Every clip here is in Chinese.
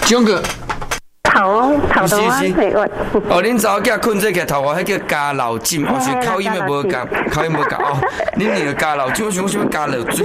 蒋哥。 头都啊， 哦，恁查某囝困这个头发，迄叫加老浸，哦，是口音的无共，口音无共哦。恁那个加老浸，我想加热水。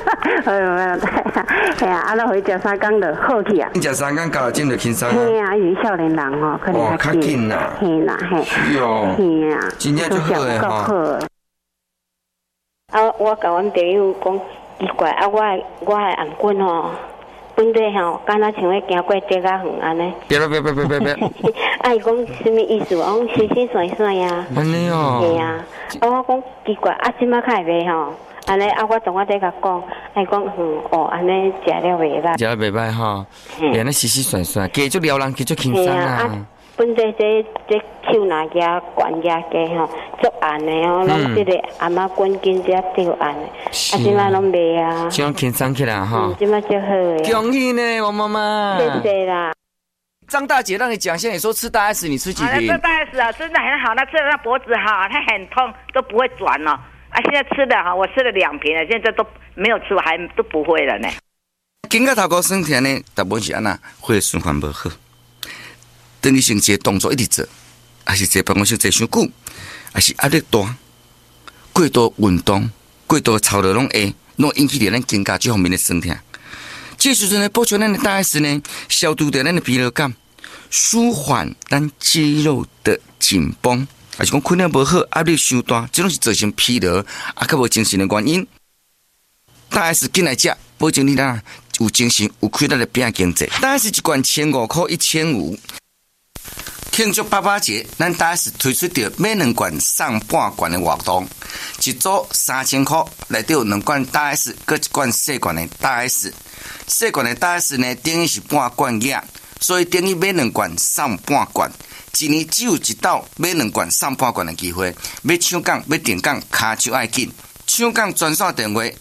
系啊，啊，咱回食三工就好去啊。 你食三工加老浸就轻松啊。 嘿啊，因为少年人吼，可能较紧啦。 嘿啦嘿。 哟。 嘿啊。 真正就好诶吼。 啊，我甲阮朋友讲奇怪，啊，我的红棍吼。本地吼，敢若像咧行过地较远安尼。 别。 啊，伊讲什么意思？我讲星星闪闪呀。 安尼哦。 系啊，啊我讲奇怪，啊，即摆较会卖吼。安尼啊，我同我弟甲讲，伊讲哦，安尼食了袂歹。 食了袂歹吼，安尼洗洗涮涮，加足撩人，加足轻松啊。 本地这手拿夹管夹家吼，足暗的哦，拢即个阿妈滚筋只吊暗的，啊，即摆拢卖啊。 这样轻松起来哈。 即摆就好诶。 恭喜呢，王妈妈。 谢谢啦。 张大姐让你讲，现在你说吃大 S， 你吃几瓶？ 吃大 S 啊，真的很好，那吃了那脖子哈，它很痛，都不会转了。啊，现在吃的哈，我吃了2瓶了，现在都没有吃，我还都不会了呢。 经过头壳酸甜呢，大部分是安那，血液循环不好。等你成一个动作一直做，还是坐办公室坐伤久，还是压力大，过度运动、过度操劳拢会，拢引起着咱肩胛这方面的酸痛。这时阵呢，补充咱的大 S 呢，消除掉咱的疲劳感，舒缓咱肌肉的紧绷，还是讲困了无好，压力伤大，这拢是造成疲劳啊，较无精神的原因。大 S 进来食，保证你啦有精神，有开力来拼经济。大 S 一罐1500块，1500。庆祝爸爸节，咱大 S 推出着买2罐送半罐的活动，一组3000块，内底有2罐大 S， 搁1罐细罐的大 S。细罐的大 S 呢，等于是半罐额，所以等于买2罐送半罐。一年只有一道买2罐送半罐的机会，要抢讲要订讲，卡就爱紧。抢讲专线电话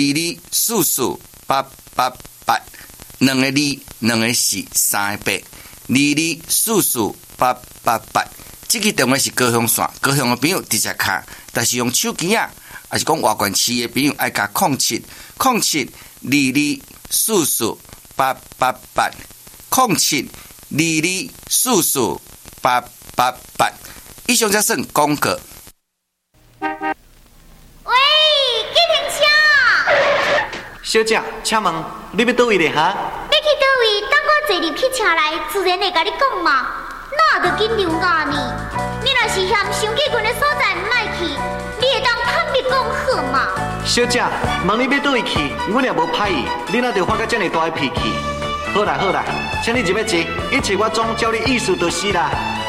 22448888，2个2，2个4，3个8。22448888，这个电话是高雄线，高雄的朋友直接卡，但是用手机啊，还是讲外县市的朋友爱加0707224488，0722448888。以上才算广告。 喂，计程车。 小姐，请问你要倒位咧哈？ 要去倒位，等我坐入去车内，自然会甲你讲嘛。哪会紧张啊呢？你若是嫌伤过近的所在唔爱去，你会当坦白讲好嘛？ 小姐，问你要倒位去，我也无歹意，你哪着发甲这么大的脾气？好啦，请你入要坐，一切我总照你意思就是啦。